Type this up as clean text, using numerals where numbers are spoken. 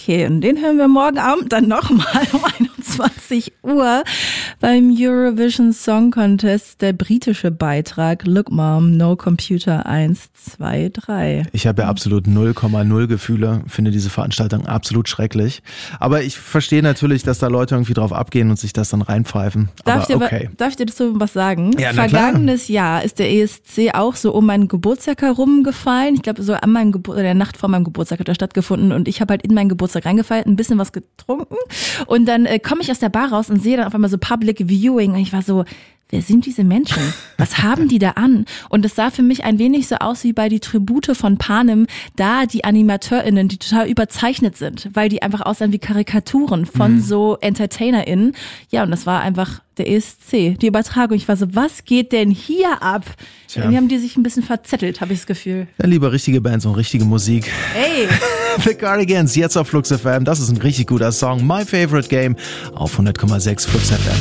Okay, und den hören wir morgen Abend dann nochmal um 21 Uhr beim Eurovision Song Contest, der britische Beitrag Look Mom, No Computer 1, 2, 3. Ich habe ja absolut 0,0 Gefühle, finde diese Veranstaltung absolut schrecklich. Aber ich verstehe natürlich, dass da Leute irgendwie drauf abgehen und sich das dann reinpfeifen. Darf ich dir dazu was sagen? Ja, na Vergangenes Jahr ist der ESC auch so um meinen Geburtstag herum gefallen. Ich glaube, so an meinem der Nacht vor meinem Geburtstag hat er stattgefunden und ich habe halt in meinen Geburtstag reingefallen, ein bisschen was getrunken und dann komme ich aus der Bar raus und sehe dann auf einmal so Public Viewing und ich war so, wer sind diese Menschen? Was haben die da an? Und es sah für mich ein wenig so aus wie bei die Tribute von Panem, da die AnimateurInnen, die total überzeichnet sind, weil die einfach aussahen wie Karikaturen von so EntertainerInnen. Ja, und das war einfach der ESC, die Übertragung. Ich war so, was geht denn hier ab? Tja. Irgendwie haben die sich ein bisschen verzettelt, habe ich das Gefühl. Dann lieber richtige Bands und richtige Musik. Hey! The Cardigans, jetzt auf Flux FM. Das ist ein richtig guter Song. My Favorite Game auf 100,6 Flux FM.